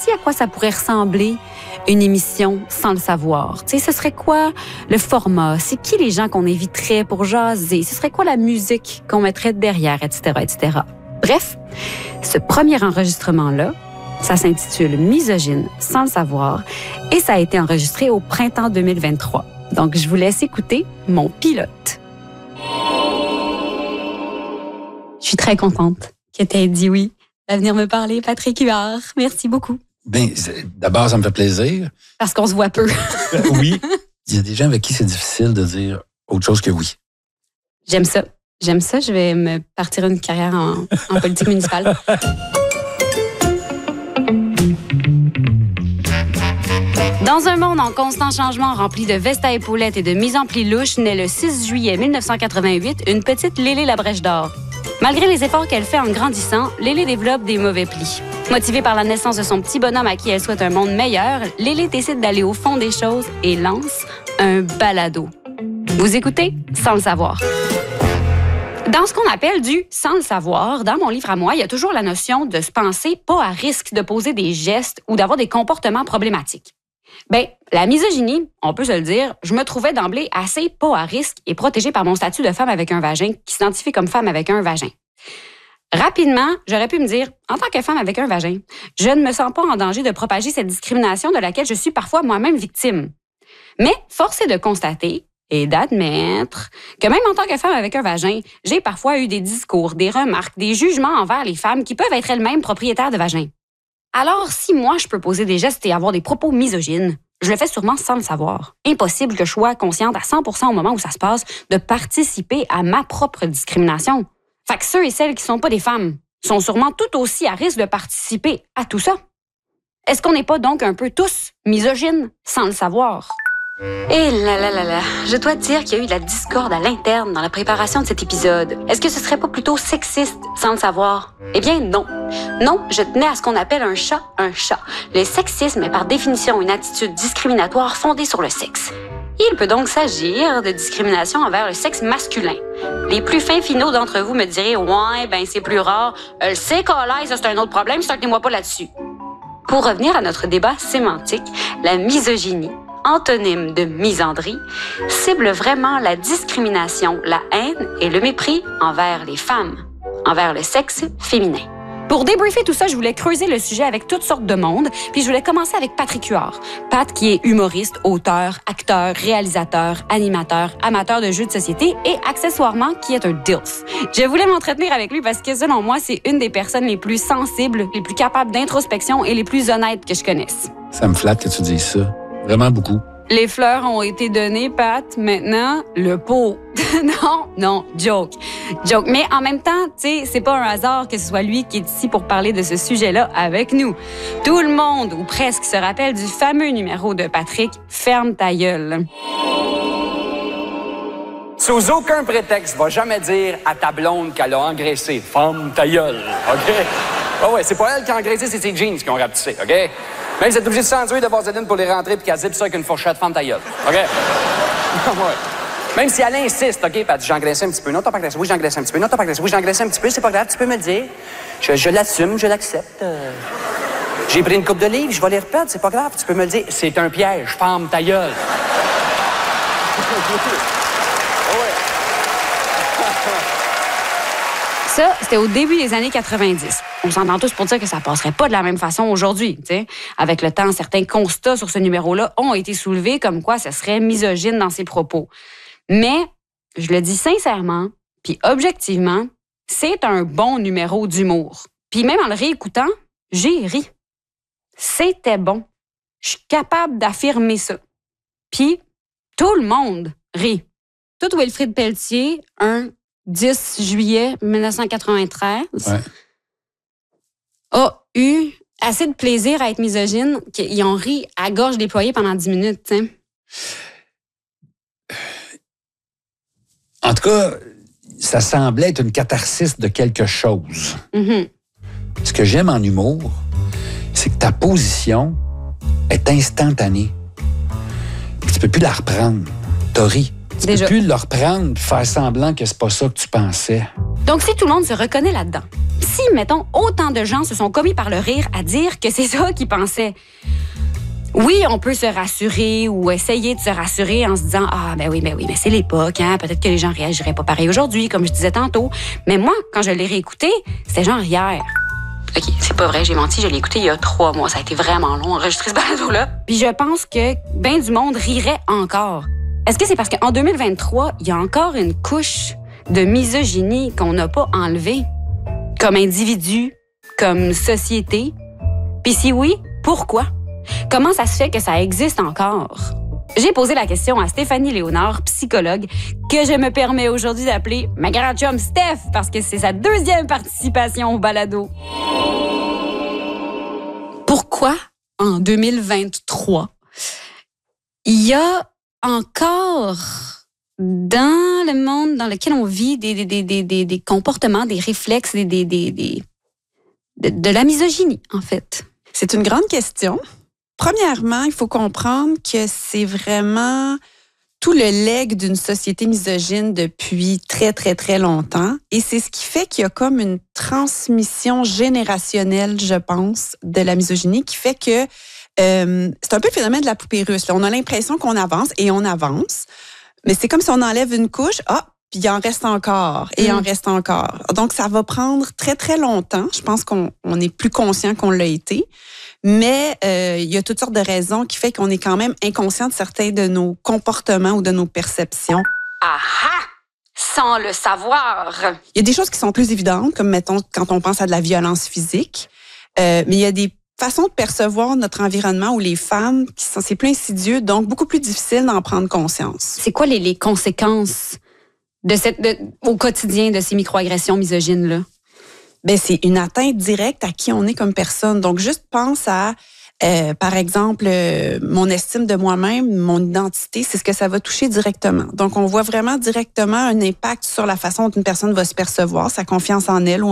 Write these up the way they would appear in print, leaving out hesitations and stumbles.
à quoi ça pourrait ressembler une émission sans le savoir. Tu sais, ce serait quoi le format? C'est qui les gens qu'on inviterait pour jaser? Ce serait quoi la musique qu'on mettrait derrière, etc., etc. Bref, ce premier enregistrement-là, ça s'intitule « Misogyne sans le savoir » et ça a été enregistré au printemps 2023. Donc, je vous laisse écouter mon pilote. Je suis très contente que tu aies dit oui à venir me parler, Patrick Huard. Merci beaucoup. Bien, d'abord, ça me fait plaisir. Parce qu'on se voit peu. Oui. Il y a des gens avec qui c'est difficile de dire autre chose que oui. J'aime ça. J'aime ça. Je vais me partir une carrière en politique municipale. Dans un monde en constant changement rempli de vestes à épaulettes et de mise en pli louche, naît le 6 juillet 1988 une petite Lélé la Brèche d'Or. Malgré les efforts qu'elle fait en grandissant, Lélé développe des mauvais plis. Motivée par la naissance de son petit bonhomme à qui elle souhaite un monde meilleur, Lélé décide d'aller au fond des choses et lance un balado. Vous écoutez sans le savoir. Dans ce qu'on appelle du « sans le savoir », dans mon livre à moi, il y a toujours la notion de se penser pas à risque de poser des gestes ou d'avoir des comportements problématiques. Bien, la misogynie, on peut se le dire, je me trouvais d'emblée assez pas à risque et protégée par mon statut de femme avec un vagin qui s'identifie comme femme avec un vagin. Rapidement, j'aurais pu me dire, en tant que femme avec un vagin, je ne me sens pas en danger de propager cette discrimination de laquelle je suis parfois moi-même victime. Mais force est de constater et d'admettre que même en tant que femme avec un vagin, j'ai parfois eu des discours, des remarques, des jugements envers les femmes qui peuvent être elles-mêmes propriétaires de vagins. Alors, si moi, je peux poser des gestes et avoir des propos misogynes, je le fais sûrement sans le savoir. Impossible que je sois consciente à 100% au moment où ça se passe de participer à ma propre discrimination. Fait que ceux et celles qui sont pas des femmes sont sûrement tout aussi à risque de participer à tout ça. Est-ce qu'on n'est pas donc un peu tous misogynes sans le savoir? Et là, je dois te dire qu'il y a eu de la discorde à l'interne dans la préparation de cet épisode. Est-ce que ce serait pas plutôt sexiste sans le savoir? Eh bien, non. Non, je tenais à ce qu'on appelle un chat. Le sexisme est par définition une attitude discriminatoire fondée sur le sexe. Il peut donc s'agir de discrimination envers le sexe masculin. Les plus fins finaux d'entre vous me diraient « Ouais, ben c'est plus rare. Le sais ça c'est un autre problème, sortez-moi pas là-dessus. » Pour revenir à notre débat sémantique, la misogynie, antonyme de misandrie, cible vraiment la discrimination, la haine et le mépris envers les femmes, envers le sexe féminin. Pour débriefer tout ça, je voulais creuser le sujet avec toutes sortes de monde, puis je voulais commencer avec Patrick Huard. Pat qui est humoriste, auteur, acteur, réalisateur, animateur, amateur de jeux de société et accessoirement qui est un DILF. Je voulais m'entretenir avec lui parce que selon moi, c'est une des personnes les plus sensibles, les plus capables d'introspection et les plus honnêtes que je connaisse. Ça me flatte que tu dises ça. Vraiment beaucoup. Les fleurs ont été données, Pat. Maintenant, le pot. non, joke. Mais en même temps, tu sais, c'est pas un hasard que ce soit lui qui est ici pour parler de ce sujet-là avec nous. Tout le monde, ou presque, se rappelle du fameux numéro de Patrick, « Ferme ta gueule ». Sous aucun prétexte, va jamais dire à ta blonde qu'elle a engraissé. Ferme ta gueule, OK? Ah ouais, c'est pas elle qui a engraissé, c'est ses jeans qui ont rapetissé, OK? Même si vous êtes obligé de s'enduire de vaseline pour les rentrer puis qu'elle zippe ça avec une fourchette, ferme ta gueule, OK? Ouais. Même si elle insiste, OK, puis elle dit, j'ai engraissé un petit peu. Non, t'as pas engraissé. Oui, j'ai engraissé un petit peu. Non, t'as pas engraissé. Oui, j'ai engraissé un petit peu. C'est pas grave, tu peux me le dire. Je l'assume, je l'accepte. J'ai pris une coupe de livres, je vais les reperdre, c'est pas grave, tu peux me le dire. C'est un piège, ferme ta gueule. Ça, c'était au début des années 90. On s'entend tous pour dire que ça passerait pas de la même façon aujourd'hui, tu sais. Avec le temps, certains constats sur ce numéro-là ont été soulevés comme quoi ce serait misogyne dans ses propos. Mais, je le dis sincèrement, puis objectivement, c'est un bon numéro d'humour. Puis même en le réécoutant, j'ai ri. C'était bon. Je suis capable d'affirmer ça. Puis, tout le monde rit. Tout Wilfrid Pelletier, 10 juillet 1993, a eu assez de plaisir à être misogyne qu'ils ont ri à gorge déployée pendant 10 minutes. T'sais. En tout cas, ça semblait être une catharsis de quelque chose. Mm-hmm. Ce que j'aime en humour, c'est que ta position est instantanée. Puis tu peux plus la reprendre. T'as ri. Tu peux plus le reprendre et faire semblant que c'est pas ça que tu pensais. Donc, si tout le monde se reconnaît là-dedans, si si, mettons, autant de gens se sont commis par le rire à dire que c'est ça qu'ils pensaient. Oui, on peut se rassurer ou essayer de se rassurer en se disant « Ah, ben oui, mais c'est l'époque, hein. Peut-être que les gens réagiraient pas pareil aujourd'hui, comme je disais tantôt. » Mais moi, quand je l'ai réécouté, c'était genre hier. OK, c'est pas vrai, j'ai menti, je l'ai écouté il y a 3 mois. Ça a été vraiment long, enregistrer ce balado-là. Puis je pense que ben du monde rirait encore. Est-ce que c'est parce qu'en 2023, il y a encore une couche de misogynie qu'on n'a pas enlevée? Comme individu, comme société? Puis si oui, pourquoi? Comment ça se fait que ça existe encore? J'ai posé la question à Stéphanie Léonard, psychologue, que je me permets aujourd'hui d'appeler ma grande chum Steph, parce que c'est sa 2e participation au balado. Pourquoi, en 2023, il y a encore dans le monde dans lequel on vit des comportements, des réflexes, de la misogynie, en fait? C'est une grande question. Premièrement, il faut comprendre que c'est vraiment tout le legs d'une société misogyne depuis très, très, très longtemps. Et c'est ce qui fait qu'il y a comme une transmission générationnelle, je pense, de la misogynie, qui fait que c'est un peu le phénomène de la poupée russe. Là, on a l'impression qu'on avance et on avance, mais c'est comme si on enlève une couche, puis il en reste encore et il en reste encore. Donc, ça va prendre très, très longtemps. Je pense qu'on est plus conscient qu'on l'a été. Mais il y a toutes sortes de raisons qui fait qu'on est quand même inconscient de certains de nos comportements ou de nos perceptions. Aha! Sans le savoir! Il y a des choses qui sont plus évidentes, comme, mettons, quand on pense à de la violence physique. Mais il y a des façons de percevoir notre environnement où les femmes, c'est plus insidieux, donc beaucoup plus difficile d'en prendre conscience. C'est quoi les conséquences au quotidien de ces microagressions misogynes-là? Ben, c'est une atteinte directe à qui on est comme personne. Donc, juste pense à, par exemple, mon estime de moi-même, mon identité, c'est ce que ça va toucher directement. Donc, on voit vraiment directement un impact sur la façon dont une personne va se percevoir, sa confiance en elle.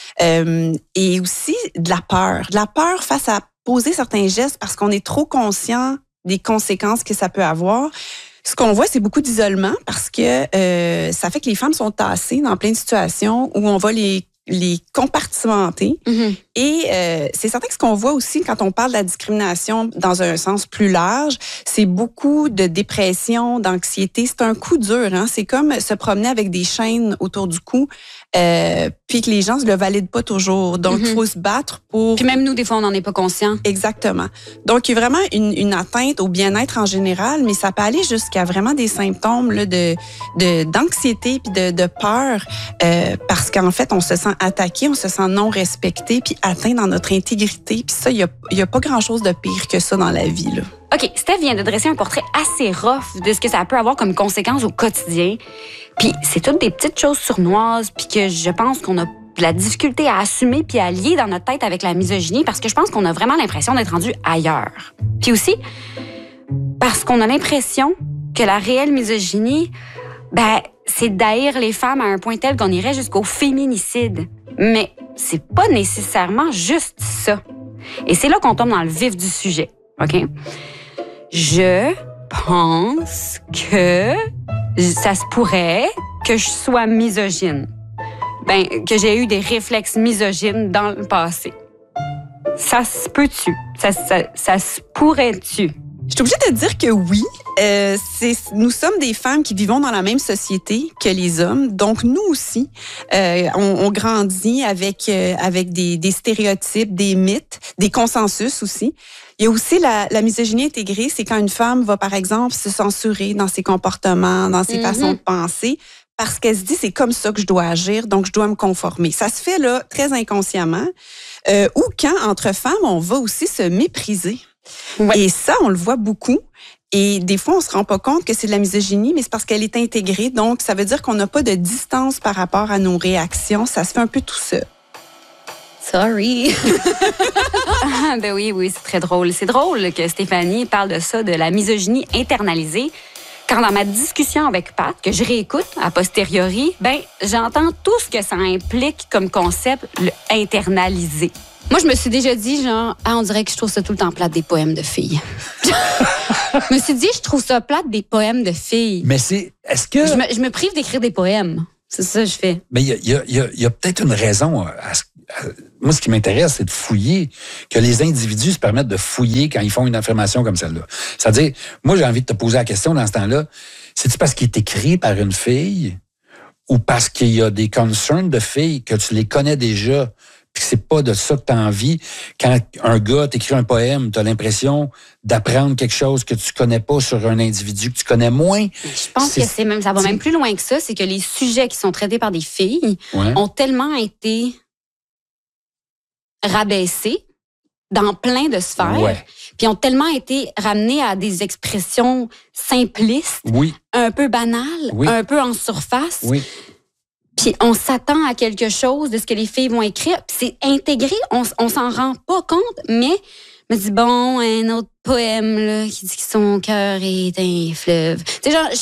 Et aussi de la peur. De la peur face à poser certains gestes parce qu'on est trop conscient des conséquences que ça peut avoir. Ce qu'on voit, c'est beaucoup d'isolement parce que ça fait que les femmes sont tassées dans plein de situations où on va les compartimenter. Mm-hmm. Et c'est certain que ce qu'on voit aussi quand on parle de la discrimination dans un sens plus large, c'est beaucoup de dépression, d'anxiété. C'est un coup dur, hein? C'est comme se promener avec des chaînes autour du cou, puis que les gens ne le valident pas toujours. Donc, il faut se battre pour... Puis même nous, des fois, on n'en est pas conscient. Exactement. Donc, il y a vraiment une atteinte au bien-être en général, mais ça peut aller jusqu'à vraiment des symptômes là, d'anxiété puis de peur, parce qu'en fait, on se sent attaqué, on se sent non respecté, puis atteint dans notre intégrité. Puis ça, il y a pas grand-chose de pire que ça dans la vie, là. OK, Steph vient de dresser un portrait assez rough de ce que ça peut avoir comme conséquence au quotidien. Puis c'est toutes des petites choses sournoises, puis que je pense qu'on a de la difficulté à assumer puis à lier dans notre tête avec la misogynie parce que je pense qu'on a vraiment l'impression d'être rendu ailleurs. Puis aussi, parce qu'on a l'impression que la réelle misogynie, c'est d'haïr les femmes à un point tel qu'on irait jusqu'au féminicide. Mais c'est pas nécessairement juste ça. Et c'est là qu'on tombe dans le vif du sujet, OK? Je pense que ça se pourrait que je sois misogyne. Que j'ai eu des réflexes misogynes dans le passé. Ça se peut-tu? Ça se pourrait-tu? Je suis obligée de te dire que oui. Nous sommes des femmes qui vivons dans la même société que les hommes. Donc, nous aussi, on grandit avec des stéréotypes, des mythes, des consensus aussi. Il y a aussi la misogynie intégrée, c'est quand une femme va, par exemple, se censurer dans ses comportements, dans ses façons de penser, parce qu'elle se dit, c'est comme ça que je dois agir, donc je dois me conformer. Ça se fait là très inconsciemment. Ou quand, entre femmes, on va aussi se mépriser. Ouais. Et ça, on le voit beaucoup. Et des fois, on se rend pas compte que c'est de la misogynie, mais c'est parce qu'elle est intégrée. Donc, ça veut dire qu'on n'a pas de distance par rapport à nos réactions. Ça se fait un peu tout seul. Sorry. Oui, c'est très drôle. C'est drôle que Stéphanie parle de ça, de la misogynie internalisée. Quand dans ma discussion avec Pat, que je réécoute a posteriori, j'entends tout ce que ça implique comme concept, le internaliser. Moi, je me suis déjà dit, on dirait que je trouve ça tout le temps plate des poèmes de filles. Je me suis dit, je trouve ça plate des poèmes de filles. Mais est-ce que... Je me prive d'écrire des poèmes. C'est ça que je fais. Mais il y a peut-être une raison moi, ce qui m'intéresse, c'est de fouiller, que les individus se permettent de fouiller quand ils font une affirmation comme celle-là. C'est-à-dire, moi, j'ai envie de te poser la question dans ce temps-là, c'est-tu parce qu'il est écrit par une fille ou parce qu'il y a des concerns de filles que tu les connais déjà, puis que c'est pas de ça que tu as envie? Quand un gars t'écrit un poème, tu as l'impression d'apprendre quelque chose que tu connais pas sur un individu que tu connais moins. Je pense que ça va même plus loin que ça, c'est que les sujets qui sont traités par des filles ont tellement été rabaissés dans plein de sphères, puis ont tellement été ramenés à des expressions simplistes, un peu banales, un peu en surface. Puis on s'attend à quelque chose de ce que les filles vont écrire, puis c'est intégré, on s'en rend pas compte, mais me dit bon, un autre poème là, qui dit que son cœur est un fleuve. Tu sais, genre,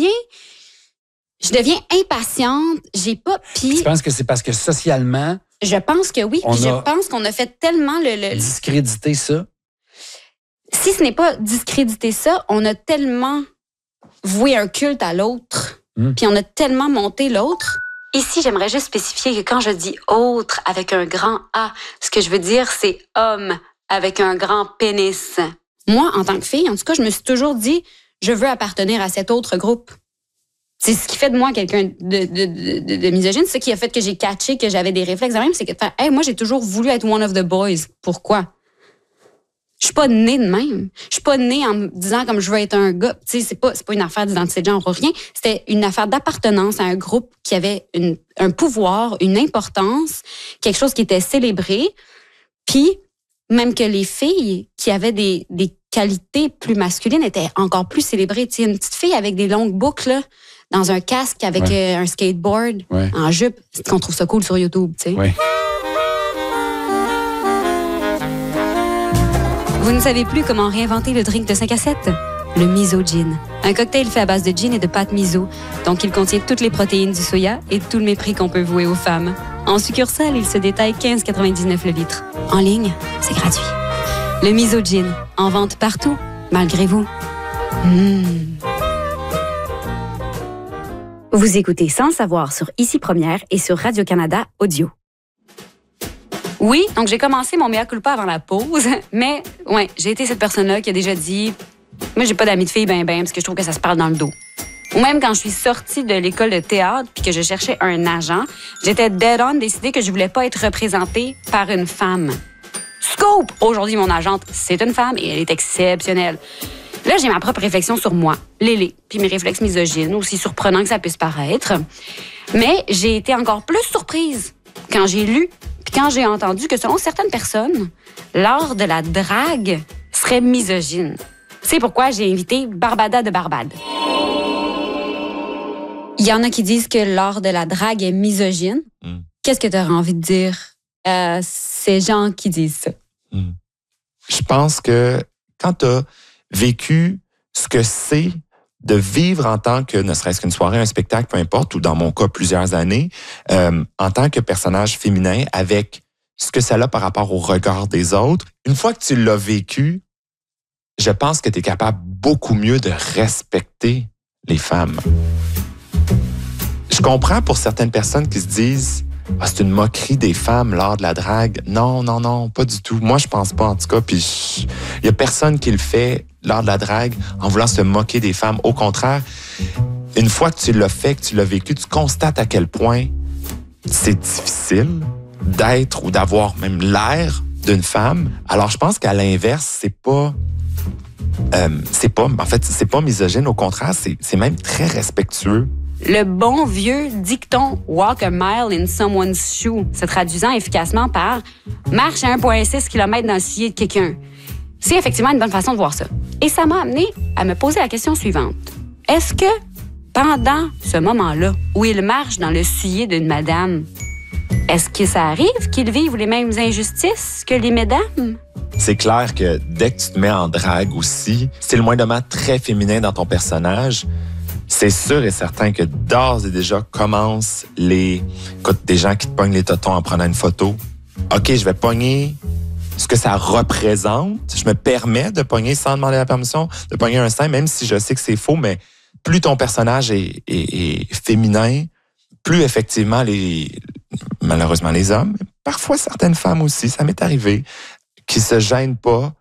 je deviens impatiente, j'ai pas... Puis tu penses que c'est parce que socialement... Je pense que oui, puis je pense qu'on a fait tellement le... Discréditer ça? Si ce n'est pas discréditer ça, on a tellement voué un culte à l'autre, puis on a tellement monté l'autre. Ici, j'aimerais juste spécifier que quand je dis « autre » avec un grand « A », ce que je veux dire, c'est « homme » avec un grand pénis. Moi, en tant que fille, en tout cas, je me suis toujours dit « je veux appartenir à cet autre groupe ». C'est ce qui fait de moi quelqu'un de misogyne. C'est ce qui a fait que j'ai catché que j'avais des réflexes de même. C'est que moi, j'ai toujours voulu être one of the boys. Pourquoi? Je suis pas née de même. Je suis pas née en me disant comme je veux être un gars. Tu sais, c'est pas une affaire d'identité de genre ou rien. C'était une affaire d'appartenance à un groupe qui avait un pouvoir, une importance, quelque chose qui était célébré. Puis, même que les filles qui avaient des qualités plus masculines étaient encore plus célébrées. Tu sais, une petite fille avec des longues boucles, là, dans un casque avec un skateboard, en jupe, c'est qu'on trouve ça cool sur YouTube, tu sais. Vous ne savez plus comment réinventer le drink de 5 à 7? Le Miso Gin. Un cocktail fait à base de gin et de pâte miso. Donc, il contient toutes les protéines du soya et tout le mépris qu'on peut vouer aux femmes. En succursale, il se détaille 15,99 le litre. En ligne, c'est gratuit. Le Miso Gin. En vente partout, malgré vous. Vous écoutez Sans savoir sur Ici Première et sur Radio-Canada Audio. Oui, donc j'ai commencé mon mea culpa avant la pause, mais j'ai été cette personne-là qui a déjà dit « Moi, j'ai pas d'amis de filles ben parce que je trouve que ça se parle dans le dos. » Ou même quand je suis sortie de l'école de théâtre puis que je cherchais un agent, j'étais dead on décidée que je voulais pas être représentée par une femme. Scoop! Aujourd'hui, mon agente, c'est une femme et elle est exceptionnelle. Là, j'ai ma propre réflexion sur moi, Lélé, puis mes réflexes misogynes, aussi surprenants que ça puisse paraître. Mais j'ai été encore plus surprise quand j'ai lu, puis quand j'ai entendu que selon certaines personnes, l'art de la drague serait misogyne. C'est pourquoi j'ai invité Barbada de Barbade. Il y en a qui disent que l'art de la drague est misogyne. Qu'est-ce que tu aurais envie de dire à ces gens qui disent ça? Je pense que quand tu as vécu ce que c'est de vivre en tant que, ne serait-ce qu'une soirée, un spectacle, peu importe, ou dans mon cas, plusieurs années, en tant que personnage féminin, avec ce que ça a par rapport au regard des autres, une fois que tu l'as vécu, je pense que tu es capable beaucoup mieux de respecter les femmes. Je comprends pour certaines personnes qui se disent « c'est une moquerie des femmes, l'art de la drague. » Non, pas du tout. Moi, je pense pas, en tout cas. Puis, il y a personne qui le fait, l'art de la drague, en voulant se moquer des femmes. Au contraire, une fois que tu l'as fait, que tu l'as vécu, tu constates à quel point c'est difficile d'être ou d'avoir même l'air d'une femme. Alors, je pense qu'à l'inverse, c'est pas misogyne. Au contraire, c'est même très respectueux. Le bon vieux dicton « walk a mile in someone's shoe », se traduisant efficacement par « marche à 1,6 km dans le soulier de quelqu'un ». C'est effectivement une bonne façon de voir ça. Et ça m'a amené à me poser la question suivante. Est-ce que, pendant ce moment-là, où il marche dans le soulier d'une madame, est-ce que ça arrive qu'ils vivent les mêmes injustices que les mesdames? C'est clair que dès que tu te mets en drague aussi, c'est le moindrement très féminin dans ton personnage. C'est sûr et certain que d'ores et déjà commencent des gens qui te pognent les totons en prenant une photo. OK, je vais pogner ce que ça représente. Je me permets de pogner sans demander la permission, de pogner un sein, même si je sais que c'est faux, mais plus ton personnage est féminin, plus effectivement malheureusement les hommes, parfois certaines femmes aussi, ça m'est arrivé, qui se gênent pas